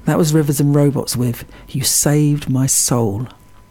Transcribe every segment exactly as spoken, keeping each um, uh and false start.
That was Rivers and Robots with You Saved My Soul.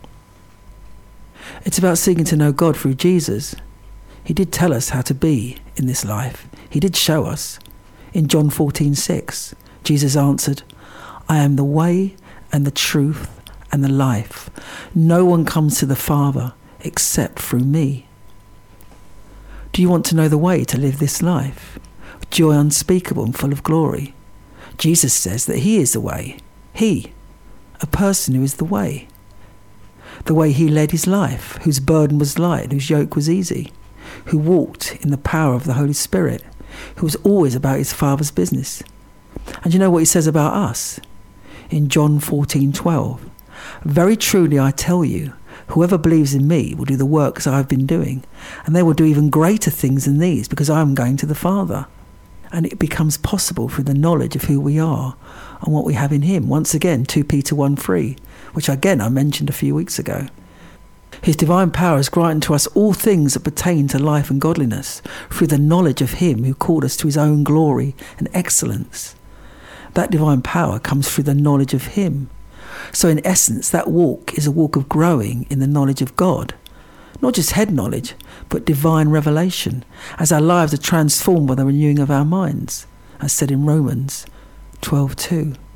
It's about seeking to know God through Jesus. He did tell us how to be in this life. He did show us. In John fourteen six, Jesus answered, I am the way and the truth and the life. No one comes to the Father except through me. Do you want to know the way to live this life? Joy unspeakable and full of glory. Jesus says that he is the way. He, a person who is the way. The way he led his life, whose burden was light and whose yoke was easy, who walked in the power of the Holy Spirit, who was always about his Father's business. And you know what he says about us? In John fourteen twelve, very truly I tell you, whoever believes in me will do the works I have been doing, and they will do even greater things than these, because I am going to the Father. And it becomes possible through the knowledge of who we are and what we have in him. Once again, Second Peter one three, which again I mentioned a few weeks ago. His divine power has granted to us all things that pertain to life and godliness through the knowledge of him who called us to his own glory and excellence. That divine power comes through the knowledge of him. So in essence, that walk is a walk of growing in the knowledge of God. Not just head knowledge, but divine revelation, as our lives are transformed by the renewing of our minds, as said in Romans twelve two.